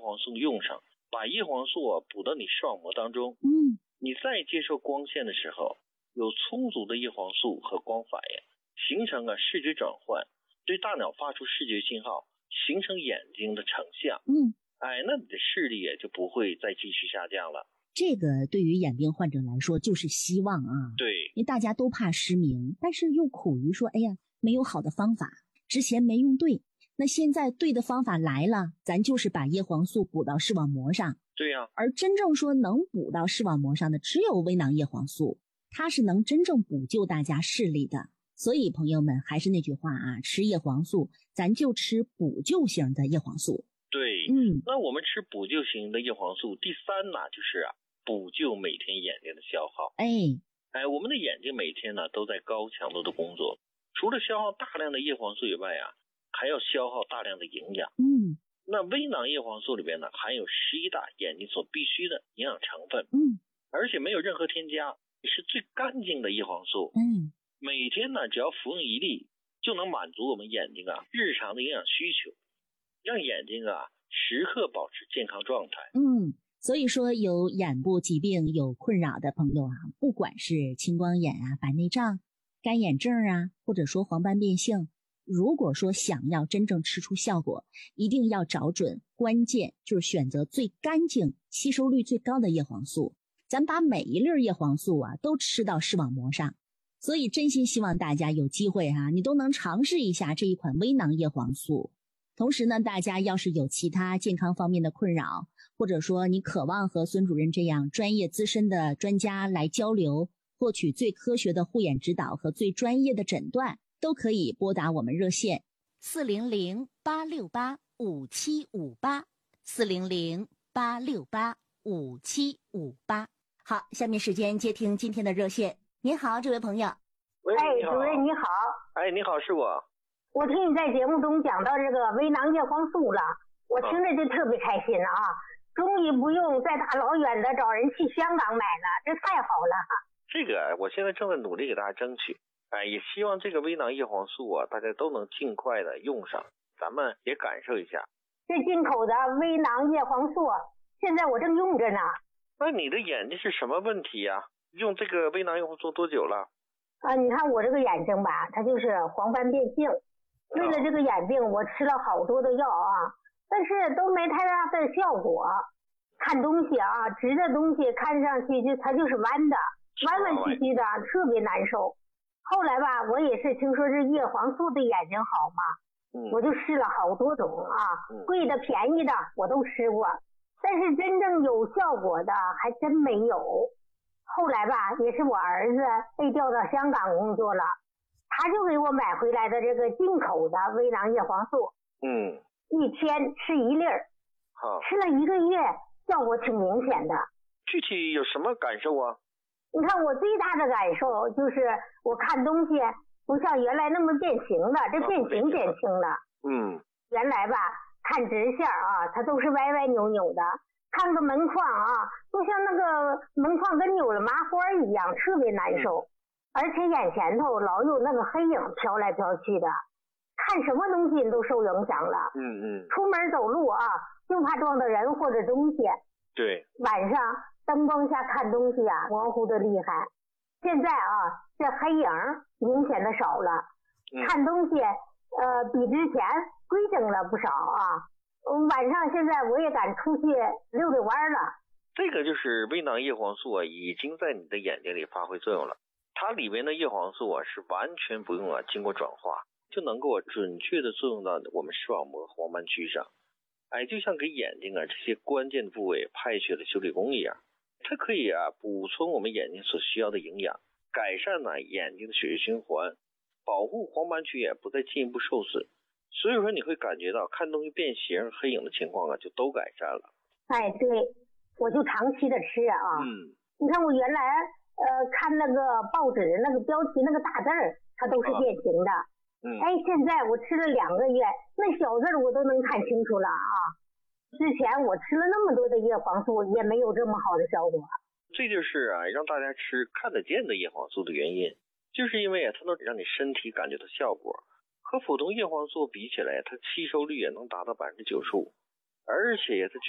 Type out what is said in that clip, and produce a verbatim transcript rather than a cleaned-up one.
黄素用上，把叶黄素啊补到你视网膜当中。 嗯， 你再接受光线的时候，有充足的叶黄素和光反应，形成啊视觉转换，对大脑发出视觉信号，形成眼睛的成像。 嗯， 哎，那你的视力也就不会再继续下降了。 这个对于眼病患者来说就是希望啊。 对， 因为大家都怕失明，但是又苦于说，哎呀，没有好的方法，之前没用对。那现在对的方法来了，咱就是把叶黄素补到视网膜上。 对呀、啊， 而真正说能补到视网膜上的，只有微囊叶黄素，它是能真正补救大家视力的。所以朋友们，还是那句话啊，吃叶黄素，咱就吃补救型的叶黄素。 对， 嗯， 那我们吃补救型的叶黄素，第三呢，就是啊，补救每天眼睛的消耗。 哎， 哎，我们的眼睛每天呢都在高强度的工作，除了消耗大量的叶黄素以外啊，还要消耗大量的营养。 嗯， 那微囊叶黄素里边呢，含有十一大眼睛所必需的营养成分。 嗯， 而且没有任何添加，是最干净的叶黄素。 嗯， 每天呢，只要服用一粒，就能满足我们眼睛啊日常的营养需求，让眼睛啊时刻保持健康状态。 嗯，所以说有眼部疾病有困扰的朋友啊，不管是青光眼啊、白内障、干眼症啊，或者说黄斑变性，如果说想要真正吃出效果，一定要找准关键，就是选择最干净、吸收率最高的叶黄素。咱把每一粒叶黄素啊都吃到视网膜上。所以真心希望大家有机会哈、啊，你都能尝试一下这一款微囊叶黄素。同时呢，大家要是有其他健康方面的困扰，或者说你渴望和孙主任这样专业资深的专家来交流，获取最科学的护眼指导和最专业的诊断，都可以拨打我们热线四零零八六八五七五八 四零零八六八五七五八。好，下面时间接听今天的热线。您好，这位朋友。 喂， 哎， 你好。 主任你好。 哎，你好，是我。 我听你在节目中讲到这个微囊叶黄素了，我听着就特别开心啊！终于不用再大老远的找人去香港买了，这太好了。 这个我现在正在努力给大家争取，哎，也希望这个微囊叶黄素啊，大家都能尽快的用上，咱们也感受一下。 这进口的微囊叶黄素，现在我正用着呢。 那你的眼睛是什么问题呀、啊？用这个微囊叶黄素多久了？ 啊，你看我这个眼睛吧，它就是黄斑变性。为了这个眼病，我吃了好多的药啊，但是都没太大的效果。看东西啊，直的东西看上去就它就是弯的，弯弯曲曲的，特别难受。后来吧，我也是听说这叶黄素对眼睛好嘛， 嗯、 我就试了好多种啊， 嗯、 贵的便宜的我都吃过，但是真正有效果的还真没有。后来吧，也是我儿子被调到香港工作了，他就给我买回来的这个进口的微囊叶黄素， 嗯， 一天吃一粒儿， 好， 吃了一个月，效果挺明显的。 具体有什么感受啊？ 你看我最大的感受就是我看东西不像原来那么变形了，这变形减轻了。 嗯， 原来吧看直线啊，它都是歪歪扭扭的，看个门框啊，都像那个门框跟扭了麻花一样，特别难受。嗯，而且眼前头老有那个黑影飘来飘去的，看什么东西都受影响了。 嗯嗯。 出门走路啊，就怕撞到人或者东西。 对。晚上灯光下看东西啊，模糊的厉害。现在啊，这黑影明显的少了，嗯、看东西呃比之前规整了不少啊。晚上现在我也敢出去溜溜弯了。 这个就是微囊叶黄素啊，已经在你的眼睛里发挥作用了。它里面的叶黄素啊，是完全不用啊经过转化，就能够准确的作用到我们视网膜黄斑区上。哎，就像给眼睛啊这些关键的部位派血的修理工一样，它可以啊补充我们眼睛所需要的营养，改善呢、啊、眼睛的血液循环，保护黄斑区也不再进一步受损。所以说你会感觉到看东西变形、黑影的情况啊就都改善了。 哎，对，我就长期的吃啊。 嗯。 你看我原来呃看那个报纸那个标题那个大字儿，它都是变形的。啊嗯。哎，现在我吃了两个月，那小字我都能看清楚了啊。之前我吃了那么多的叶黄素，也没有这么好的效果。 这就是啊让大家吃看得见的叶黄素的原因，就是因为啊它能让你身体感觉到效果。和普通叶黄素比起来，它吸收率也能达到百分之九十五，而且它